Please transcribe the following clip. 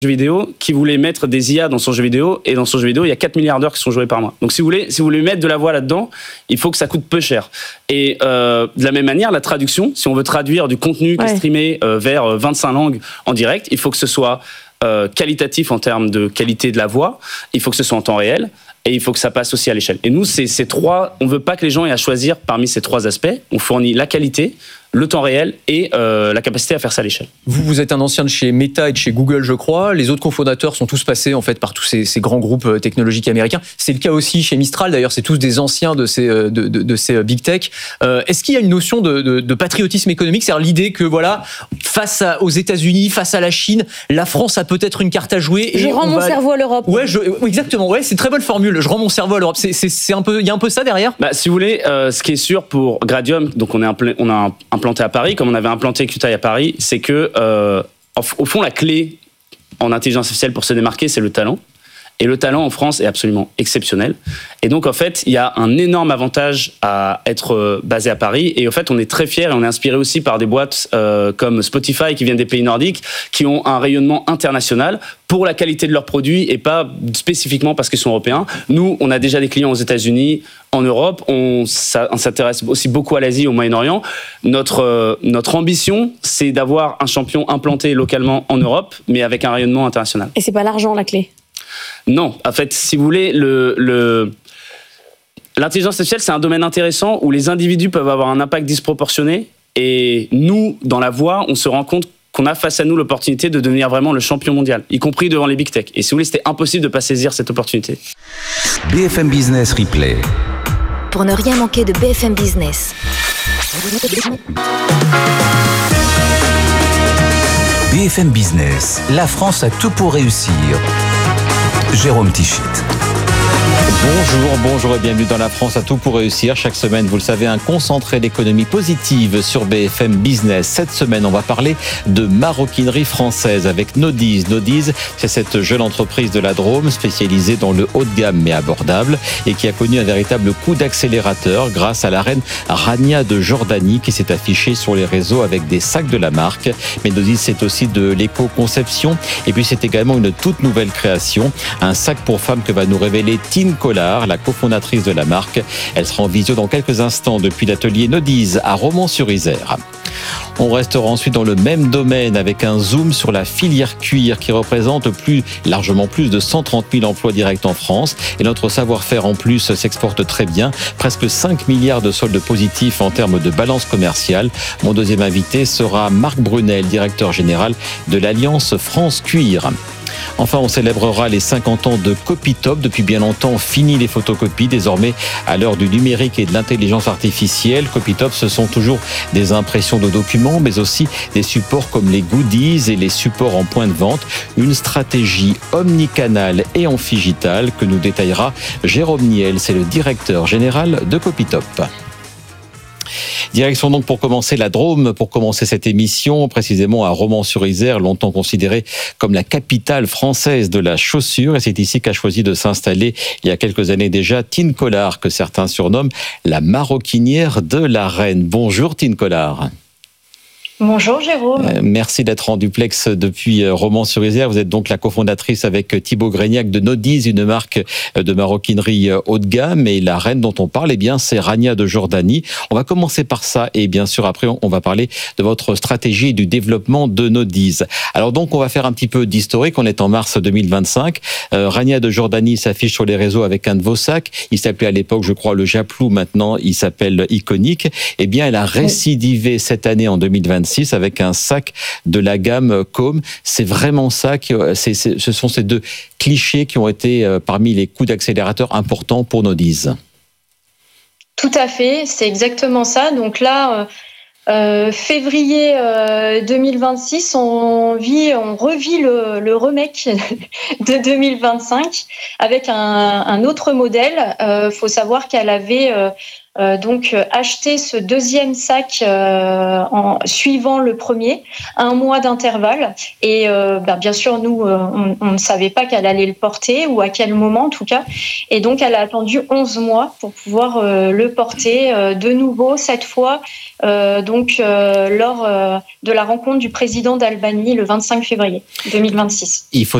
jeu vidéo qui voulait mettre des IA dans son jeu vidéo, et dans son jeu vidéo, il y a 4 milliards d'heures qui sont jouées par mois. Donc si vous voulez mettre de la voix là-dedans, il faut que ça coûte peu cher. Et de la même manière, la traduction, si on veut traduire du contenu qui est streamé vers 25 langues en direct, il faut que ce soit qualitatif en termes de qualité de la voix, il faut que ce soit en temps réel, et il faut que ça passe aussi à l'échelle. Et nous, c'est ces trois, on veut pas que les gens aient à choisir parmi ces trois aspects. On fournit la qualité, le temps réel et la capacité à faire ça à l'échelle. Vous êtes un ancien de chez Meta et de chez Google, je crois. Les autres cofondateurs sont tous passés en fait par tous ces grands groupes technologiques américains. C'est le cas aussi chez Mistral. D'ailleurs, c'est tous des anciens de ces big tech. Est-ce qu'il y a une notion de patriotisme économique, c'est-à-dire l'idée que voilà, face aux États-Unis, face à la Chine, la France a peut-être une carte à jouer. Je rends mon cerveau à l'Europe. Ouais, exactement. Ouais, c'est une très bonne formule. Je rends mon cerveau à l'Europe. C'est un peu, il y a un peu ça derrière. Si vous voulez, ce qui est sûr pour Gradium, donc on a implanté à Paris, comme on avait implanté Qtile à Paris, c'est que, au fond, la clé en intelligence artificielle pour se démarquer, c'est le talent. Et le talent en France est absolument exceptionnel. Et donc, en fait, il y a un énorme avantage à être basé à Paris. Et en fait, on est très fiers et on est inspiré aussi par des boîtes comme Spotify qui viennent des pays nordiques, qui ont un rayonnement international pour la qualité de leurs produits et pas spécifiquement parce qu'ils sont européens. Nous, on a déjà des clients aux États-Unis, en Europe. On s'intéresse aussi beaucoup à l'Asie, au Moyen-Orient. Notre ambition, c'est d'avoir un champion implanté localement en Europe, mais avec un rayonnement international. Et c'est pas l'argent la clé? Non, en fait, si vous voulez, l'intelligence artificielle, c'est un domaine intéressant où les individus peuvent avoir un impact disproportionné. Et nous, dans la voix, on se rend compte qu'on a face à nous l'opportunité de devenir vraiment le champion mondial, y compris devant les big tech. Et si vous voulez, c'était impossible de ne pas saisir cette opportunité. BFM Business Replay. Pour ne rien manquer de BFM Business. BFM Business, la France a tout pour réussir. Jérôme Tichet. Bonjour et bienvenue dans La France a tout pour réussir. Chaque semaine, vous le savez, un concentré d'économie positive sur BFM Business. Cette semaine, on va parler de maroquinerie française avec Nodiz. Nodiz, c'est cette jeune entreprise de la Drôme spécialisée dans le haut de gamme mais abordable et qui a connu un véritable coup d'accélérateur grâce à la reine Rania de Jordanie qui s'est affichée sur les réseaux avec des sacs de la marque. Mais Nodiz, c'est aussi de l'éco-conception et puis c'est également une toute nouvelle création, un sac pour femmes que va nous révéler Tine Collard, la cofondatrice de la marque. Elle sera en visio dans quelques instants depuis l'atelier Nodiz à Romans-sur-Isère. On restera ensuite dans le même domaine avec un zoom sur la filière cuir qui représente largement plus de 130 000 emplois directs en France. Et notre savoir-faire en plus s'exporte très bien. Presque 5 milliards de soldes positifs en termes de balance commerciale. Mon deuxième invité sera Marc Brunel, directeur général de l'Alliance France Cuir. Enfin, on célébrera les 50 ans de Copytop. Depuis bien longtemps, fini les photocopies. Désormais, à l'heure du numérique et de l'intelligence artificielle, Copytop, ce sont toujours des impressions de documents, mais aussi des supports comme les goodies et les supports en point de vente. Une stratégie omnicanale et amphigitale que nous détaillera Jérôme Niel. C'est le directeur général de Copytop. Direction donc pour commencer la Drôme, pour commencer cette émission, précisément à Romans-sur-Isère, longtemps considérée comme la capitale française de la chaussure. Et c'est ici qu'a choisi de s'installer il y a quelques années déjà Tine Collard, que certains surnomment la maroquinière de la reine. Bonjour Tine Collard. Bonjour Jérôme. Merci d'être en duplex depuis Romans-sur-Isère. Vous êtes donc la cofondatrice avec Thibaut Grégnac de Nodiz, une marque de maroquinerie haut de gamme. Et la reine dont on parle, c'est Rania de Jordanie. On va commencer par ça et bien sûr après on va parler de votre stratégie et du développement de Nodiz. Alors donc on va faire un petit peu d'historique. On est en mars 2025. Rania de Jordanie s'affiche sur les réseaux avec un de vos sacs. Il s'appelait à l'époque, je crois, le Japlou. Maintenant, il s'appelle Iconique. Eh bien, elle a récidivé cette année en 2026 avec un sac de la gamme Com. C'est vraiment ça, ce sont ces deux clichés qui ont été parmi les coups d'accélérateur importants pour Nodiz. Tout à fait, c'est exactement ça. Donc là, février 2026, on revit le remake de 2025 avec un autre modèle. Faut savoir qu'elle avait donc acheter ce deuxième sac en suivant le premier, 1 mois d'intervalle. Et bien sûr, nous, on ne savait pas qu'elle allait le porter ou à quel moment en tout cas. Et donc, elle a attendu 11 mois pour pouvoir le porter de nouveau, cette fois, lors de la rencontre du président d'Albanie le 25 février 2026. Il faut